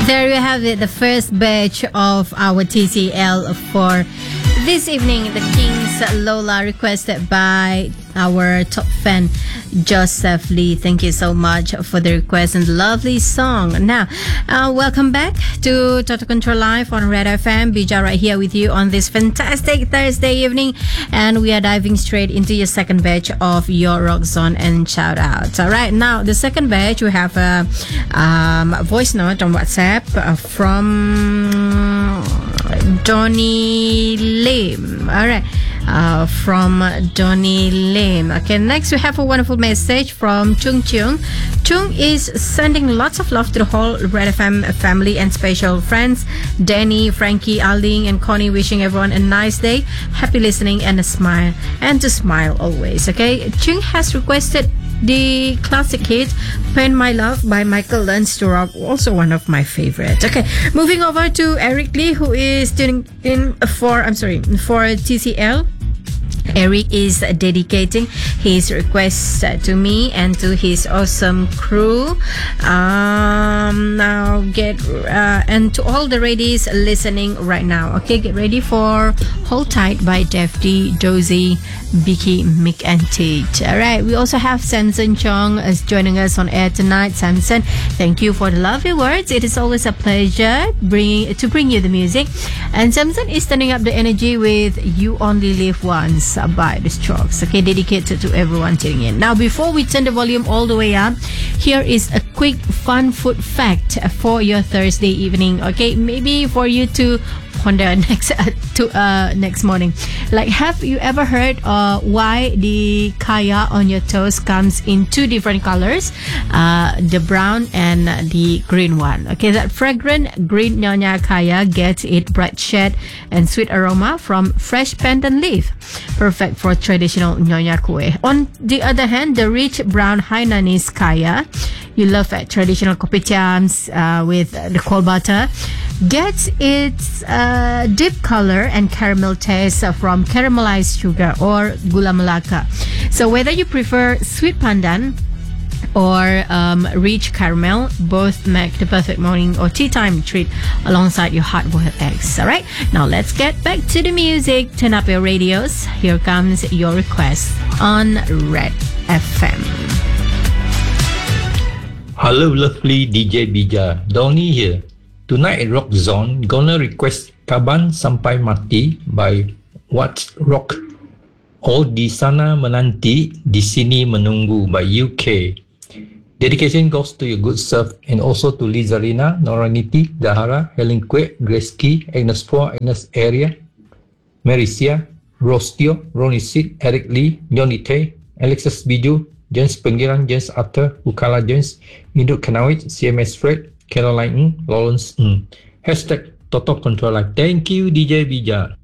There you have it, the first batch of our TCL for this evening. The King's Lola, requested by our top fan, Joseph Lee. Thank you so much for the request and lovely song. Now, welcome back to Total Control Live on Red FM. Bija right here with you on this fantastic Thursday evening. And we are diving straight into your second batch of your Rock Zone and shout outs. All right, now the second batch, we have a voice note on WhatsApp from Donnie Lim. All right. From Donnie Lim. Okay, next we have a wonderful message from Chung Chung. Chung is sending lots of love to the whole Red FM family and special friends, Danny, Frankie, Aling, and Connie, wishing everyone a nice day, happy listening, and a smile, and to smile always. Okay, Chung has requested the classic hit Pen My Love by Michael Learns to Rock, also one of my favorites. Okay, moving over to Eric Lee, who is tuning in for TCL. Eric is dedicating his request to me and to his awesome crew. Now and to all the ladies listening right now. Okay, get ready for Hold Tight by Defty, Dozy, Vicky, Mick, and Tate. All right, we also have Samson Chong as joining us on air tonight. Samson, thank you for the lovely words. It is always a pleasure to bring you the music. And Samson is turning up the energy with You Only Live Once by The Strokes. Okay, dedicated to everyone tuning in. Now, before we turn the volume all the way up, here is a quick fun food fact for your Thursday evening. Okay, maybe for you to ponder next morning. Like, have you ever heard why the kaya on your toast comes in two different colors, the brown and the green one? Okay, that fragrant green Nyonya kaya gets its bright shade and sweet aroma from fresh pandan leaf, perfect for traditional Nyonya kue. On the other hand, the rich brown Hainanese kaya you love at traditional kopitiams with the cold butter gets its deep color and caramel taste from caramelized sugar or gula melaka. So whether you prefer sweet pandan or rich caramel, both make the perfect morning or tea time treat alongside your hard-boiled eggs. All right, now let's get back to the music. Turn up your radios. Here comes your request on Red FM. Hello, lovely DJ Bija. Donnie here. Tonight at Rock Zone, gonna request Kaban Sampai Mati by What's Rock. All di sana menanti, di sini menunggu by UK. Dedication goes to your good self and also to Lizarina, Noraniti, Dahara, Helen Kwek, Grace Key, Agnes Poa, Agnes Area, Marisia, Rostio, Ronnie Sid, Eric Lee, Johnny Tay, Alexis Biju, James Pengiran, James Arthur, Ukala James, Induk Kanawit, CMS Fred, Caroline Ng, Lawrence Ng. Hashtag Total Control Life. Thank you, DJ Bija.